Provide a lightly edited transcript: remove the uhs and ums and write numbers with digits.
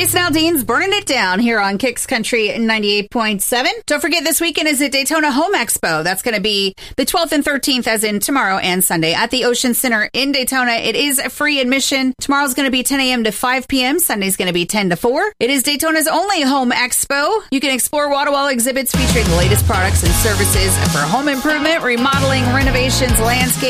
Jason Aldean's Burning It Down here on Kicks Country 98.7. Don't forget, this weekend is the Daytona Home Expo. That's going to be the 12th and 13th, as in tomorrow and Sunday, at the Ocean Center in Daytona. It is a free admission. Tomorrow's going to be 10 a.m. to 5 p.m. Sunday's going to be 10 to 4. It is Daytona's only home expo. You can explore wall-to-wall exhibits featuring the latest products and services for home improvement, remodeling, renovations, landscape,